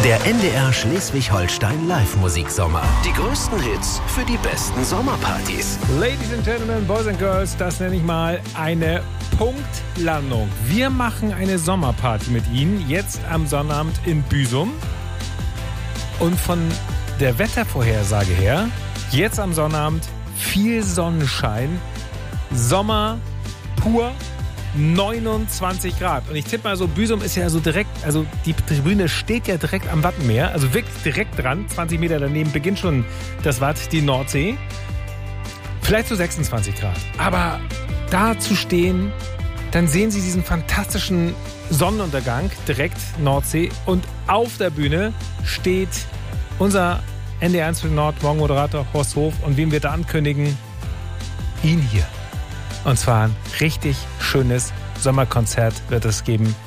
Der NDR Schleswig-Holstein Live-Musiksommer. Die größten Hits für die besten Sommerpartys. Ladies and Gentlemen, Boys and Girls, das nenne ich mal eine Punktlandung. Wir machen eine Sommerparty mit Ihnen, jetzt am Sonnabend in Büsum. Und von der Wettervorhersage her, jetzt am Sonnabend viel Sonnenschein, Sommer pur, 29 Grad. Und ich tippe mal so, Büsum ist ja so direkt, also die Tribüne steht ja direkt am Wattenmeer, also wirklich direkt dran, 20 Meter daneben beginnt schon das Watt, die Nordsee. Vielleicht so 26 Grad. Aber da zu stehen, dann sehen Sie diesen fantastischen Sonnenuntergang, direkt Nordsee. Und auf der Bühne steht unser NDR 1 Nord Morgenmoderator Horst Hof. Und wen wir da ankündigen? Ihn hier. Und zwar ein richtig schönes Sommerkonzert wird es geben